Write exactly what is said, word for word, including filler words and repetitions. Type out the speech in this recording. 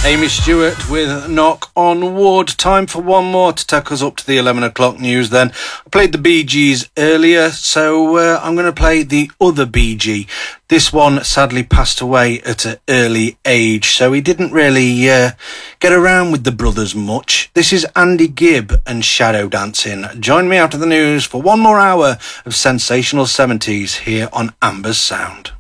Amy Stewart with Knock on Wood. Time for one more to take us up to the eleven o'clock news then. I played the Bee Gees earlier, so uh, I'm going to play the other Bee Gee. This one sadly passed away at an early age, so he didn't really uh, get around with the brothers much. This is Andy Gibb and Shadow Dancing. Join me after the news for one more hour of sensational seventies here on Amber's Sound.